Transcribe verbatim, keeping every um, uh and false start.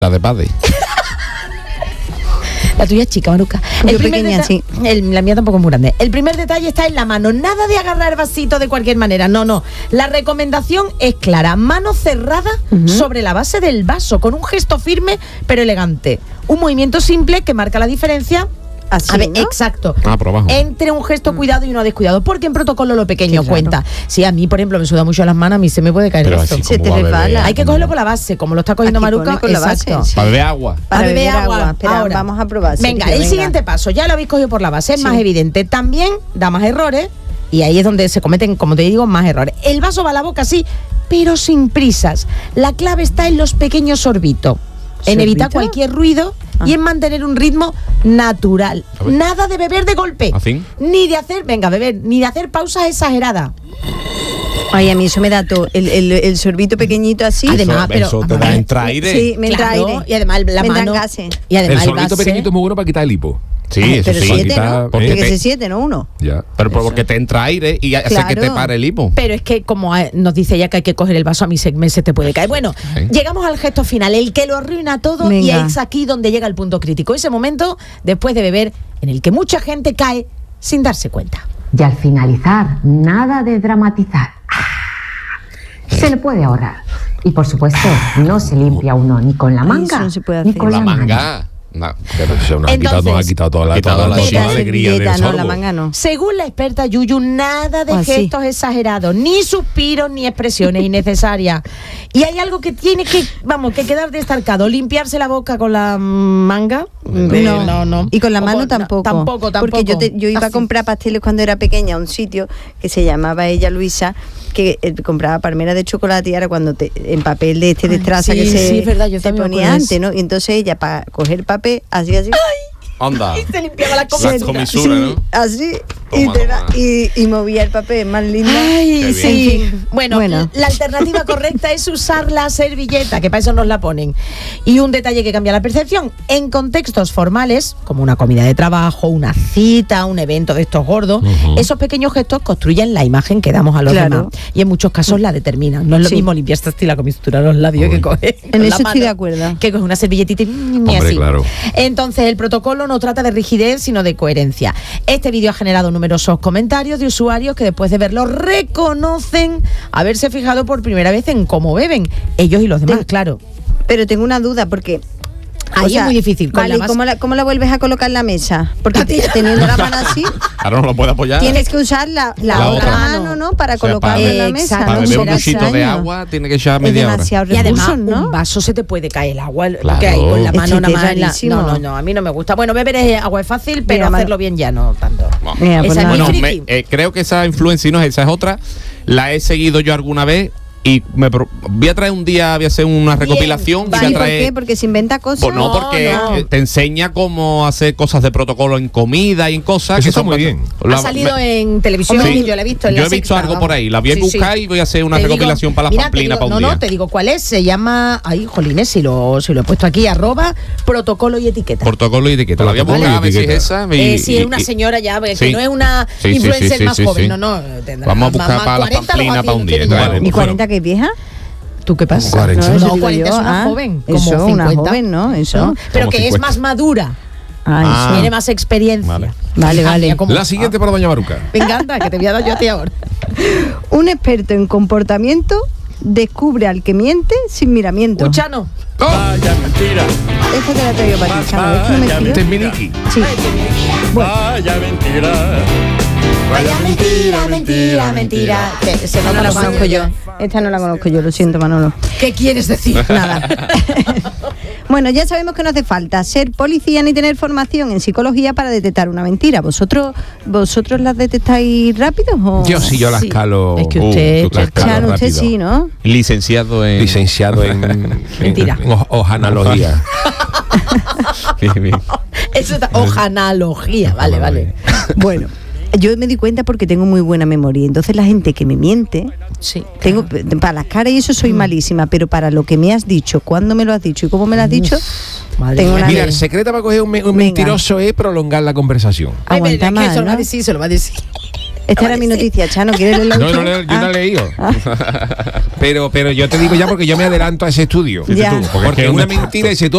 La de padre. La tuya es chica, Maruca. Yo pequeña, deta- sí. El, la mía tampoco es muy grande. El primer detalle está en la mano. Nada de agarrar vasito de cualquier manera. No, no. La recomendación es clara. Mano cerrada uh-huh. sobre la base del vaso, con un gesto firme pero elegante. Un movimiento simple que marca la diferencia. Así, a ver, ¿no? exacto. Ah, por abajo. Entre un gesto cuidado y uno descuidado. Porque en protocolo lo pequeño Sí, claro. cuenta. Si a mí, por ejemplo, me suda mucho las manos, a mí se me puede caer Pero esto. así Se como te va a beber. resbala. Hay que cogerlo por la base, como lo está cogiendo Aquí Maruca. pone con la base, exacto. sí. Para beber agua. Para A beber beber agua. agua. Espera, Ahora. vamos a probar. Venga, Sergio, el siguiente paso, ya lo habéis cogido por la base, es Sí. más evidente. También da más errores, y ahí es donde se cometen, como te digo, más errores. El vaso va a la boca, sí, pero sin prisas. La clave está en los pequeños sorbitos, en evitar ¿Sorbito? cualquier ruido Ah. y en mantener un ritmo natural. A ver. Nada de beber de golpe. ¿Así? Ni de hacer, venga, beber, ni de hacer pausas exageradas. Ay, a mí eso me da todo. El, el, el sorbito pequeñito así. Además, Eso, pero- eso te vamos a da ver. entra aire. Sí, me entra Claro, aire. y además la me mano. entran gases. Y además El el sorbito vaso- pequeñito es muy bueno para quitar el hipo. Sí, Ay, eso pero sí. siete, quita- ¿no? porque Tiene que te- ser siete, no uno. Ya. Pero porque te entra aire y hace Claro. que te pare el hipo. Pero es que como eh, nos dice ella que hay que coger el vaso, a mí seis meses te puede caer. Bueno, Sí. llegamos al gesto final, el que lo arruina todo. Venga. Y es aquí donde llega el punto crítico. Ese momento, después de beber, en el que mucha gente cae sin darse cuenta. Y al finalizar, nada de dramatizar. Se le puede ahorrar. Y por supuesto, no se limpia uno ni con la Ay, manga, eso no se puede ni hacer. con La la, mano. manga. No, Pero eso nos, ha quitado, nos ha Entonces, quitado toda la, ha quitado toda la, la toda la servilleta, alegría del no, sorbo. la manga no. Según la experta Yuyu, nada de Ah, sí. gestos exagerados, ni suspiros, ni expresiones innecesarias. Y hay algo que tiene que, vamos, que quedar destacado. Limpiarse la boca con la manga. Eh, No, no, no. Y con la O mano con- tampoco. Tampoco, tampoco. Porque yo, te- yo iba a Así. comprar pasteles cuando era pequeña a un sitio que se llamaba ella Luisa, que eh, compraba palmera de chocolate y era cuando te, en papel de este de Ay, traza sí, que se, sí, es verdad, yo se también me ponía acuerdo de antes, ¿no? Y entonces ella para coger papel hacía así. Anda. Se limpiaba la La comisura. comisura, sí, ¿no? así y, Toma, te la- toma. y, y movía el papel más lindo. Ay, Qué sí. bien. Bueno, Bueno. la alternativa correcta es usar la servilleta, que para eso nos la ponen. Y un detalle que cambia la percepción. En contextos formales, como una comida de trabajo, una cita, un evento de estos gordos, Ujú. esos pequeños gestos construyen la imagen que damos a los Claro. demás. Y en muchos casos la determinan. No es lo Sí. mismo limpiarse hasta la comisura de los labios Uy. que coger En con la eso estoy mano, de acuerdo. que coger una servilletita y, y Hombre, así. claro. Entonces, el protocolo no trata de rigidez, sino de coherencia. Este vídeo ha generado numerosos comentarios de usuarios que después de verlo reconocen haberse fijado por primera vez en cómo beben, ellos y los demás, Ten- claro. Pero tengo una duda porque Ahí es muy difícil, con Vale, la ¿y base- cómo la, cómo la vuelves a colocar en la mesa? Porque te- teniendo la mano así, Ahora no lo puede apoyar. tienes que usar la, la La otra otra. mano, ¿no? Para O sea, colocarla para- en la Exacto. mesa. Para ¿no? beber un Será buchito de extraño. agua tiene que echar Es media hora. demasiado Y además, recursos, ¿no? un vaso se te puede caer el agua, Claro. que hay con la Es mano que nada es más. en la- rarísimo. No, no, no, a mí no me gusta. Bueno, beber es agua es fácil, pero Mira, Manu- hacerlo bien ya no tanto. No. Mira, pues Esa es nada. muy Bueno, friki. me- eh, creo que esa influencia, no es esa, es otra. La he seguido yo alguna vez y me pro- voy a traer un día, voy a hacer una recopilación y vale. voy a ¿Por traer. qué? Porque se inventa cosas. Pues no, No, porque no. eh, te enseña cómo hacer cosas de protocolo en comida y en cosas. Eso que está son muy bastante- bien. La- ha salido me- en televisión Sí. y yo la he visto en Yo la he visto Sexta, algo vamos. por ahí. La voy a Sí, buscar sí. y voy a hacer una Te digo- recopilación para la mira, te pamplina digo- para un no, día. No, te digo cuál es. Se llama, ay, jolines, si lo, si lo he puesto aquí, arroba, protocolo y etiqueta. Protocolo y etiqueta. La voy a Protocolo buscar y a ver si es etiqueta. esa. y- Eh, si y- es una y- señora ya, que sí. no es una Sí, sí, influencer sí, sí, más sí, joven, sí. no, no. Tendrá Vamos a más- buscar más para la cuarenta, pamplina algo para un así, día, no te digo. vale. ¿Y cuarenta que es vieja? ¿Tú qué pasa? cuarenta. No, No, eso digo cuarenta yo. es una Ah, joven, como eso, una cincuenta. joven, ¿no? Eso. ¿No? Pero Como que es cincuenta. más madura, Ah, Ah. eso. tiene más experiencia. Vale. Vale, Ah, vale. mira cómo- La siguiente para doña Maruca. Me encanta, que te voy a dar yo a ti ahora. Un experto en comportamiento descubre al que miente sin miramiento. Escuchano. Vaya mentira, Esta te la traigo para ti, Chano. ¿Ves que me Vaya fío? Este es Miliki. Sí. Bueno, vaya mentira. Vaya mentira, mentira, mentira. Que se esta no nota la los conozco años yo. ya. Esta no la conozco yo, lo siento, Manolo. ¿Qué quieres decir? Nada. Bueno, ya sabemos que no hace falta ser policía ni tener formación en psicología para detectar una mentira. ¿Vosotros vosotros las detectáis rápido o...? Yo sí, yo las Sí. calo. Es que Uh, usted... tú las calo Chano, usted rápido. sí, ¿no? Licenciado en. Licenciado en, en, Mentira. en ho- hojanología. Bien, bien. Eso está... Ojanalogía, vale, vale. Bueno, yo me di cuenta porque tengo muy buena memoria. Entonces la gente que me miente, Sí. tengo para las caras y eso soy malísima, pero para lo que me has dicho, cuándo me lo has dicho y cómo me lo has dicho, Madre tengo mía. una Mira, de- el secreto para coger un, me- un Venga. mentiroso es prolongar la conversación. Ay, pero aguanta es que más, eso lo va a ¿no? decir, se lo va a decir. Esta era mi noticia, Chano, ¿quieres leerla? No, usted? no, no, yo no Ah. he leído. Pero, pero yo te digo ya porque yo me adelanto a ese estudio. Ya. Tú, porque, Porque es una una- mentira y si tú